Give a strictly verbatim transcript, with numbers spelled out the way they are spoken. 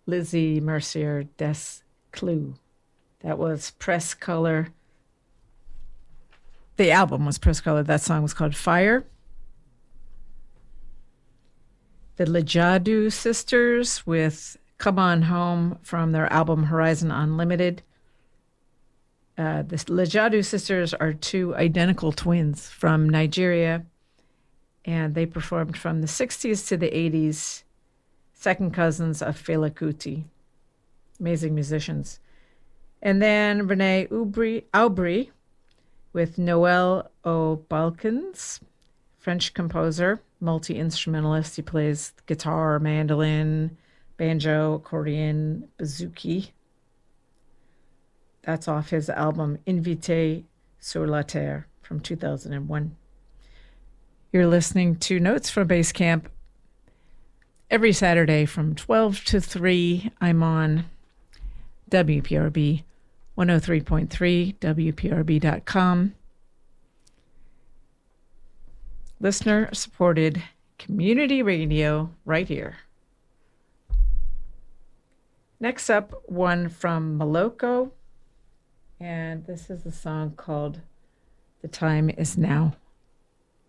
Lizzie Mercier Des Clous. That was Press Color. The album was Press Color. That song was called Fire. The Lejadu Sisters with Come On Home from their album Horizon Unlimited. Uh, the Lejadu Sisters are two identical twins from Nigeria, and they performed from the sixties to the eighties, second cousins of Fela Kuti. Amazing musicians. And then Renee Aubry, Aubry with Noel O'Balkins, French composer, multi-instrumentalist. He plays guitar, mandolin, banjo, accordion, bouzouki. That's off his album Invité sur la Terre from two thousand one. You're listening to Notes from Basecamp. Every Saturday from twelve to three, I'm on W P R B one oh three point three, W P R B dot com. Listener-supported community radio right here. Next up, one from Moloko, and this is a song called The Time Is Now.